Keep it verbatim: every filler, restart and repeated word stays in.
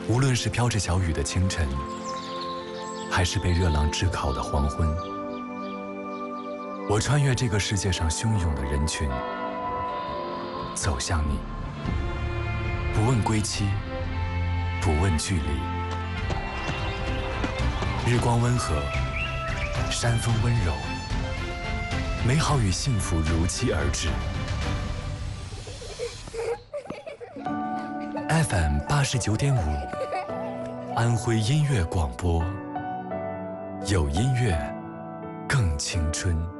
无论是飘着小雨的清晨，还是被热浪炙烤的黄昏，我穿越这个世界上汹涌的人群，走向你，不问归期，不问距离。日光温和，山风温柔，美好与幸福如期而至。F M 八十九点五，安徽音乐广播，有音乐，更青春。